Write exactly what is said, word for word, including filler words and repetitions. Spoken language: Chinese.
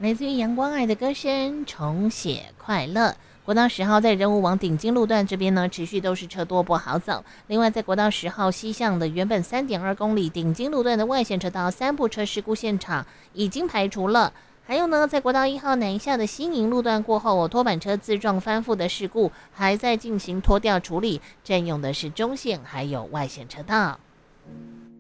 来自于阳光爱的歌声，重写快乐。国道十号在仁武往顶金路段这边呢，持续都是车多不好走。另外，在国道十号西向的原本三点二公里顶金路段的外线车道三部车事故现场已经排除了。还有呢，在国道一号南下的新营路段过后，拖板车自撞翻覆的事故还在进行拖吊处理，占用的是中线还有外线车道。